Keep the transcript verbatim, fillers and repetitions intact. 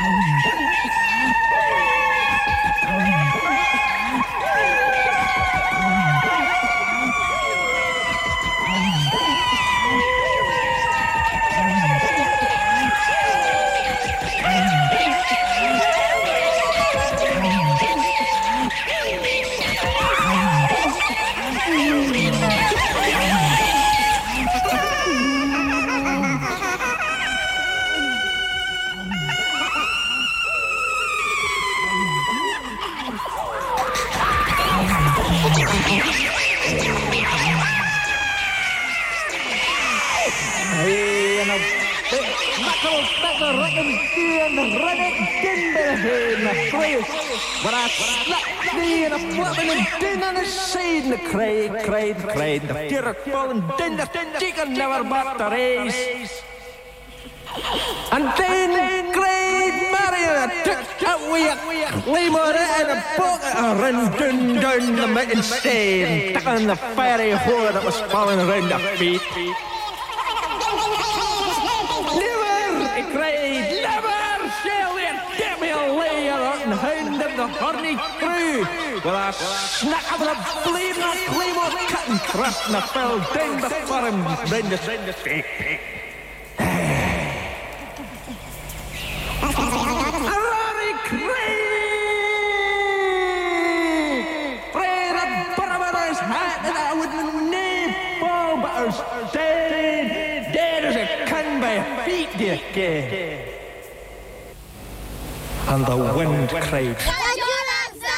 Never bought the race. And then great Mario took a wee claymore and a bucket and ran down, down the mountain stain, stuck on the fiery whore that was falling around the feet. Never, he cried, never shall the devil lay a rotten hound of the horny crew. With a snack of the flaming claymore cut and thrust and I fell down before him round the stake. A rory cry! Pray the barber's hat that I would nae fall but are dead, dead as a can by a feet, dear gay. And the wind cried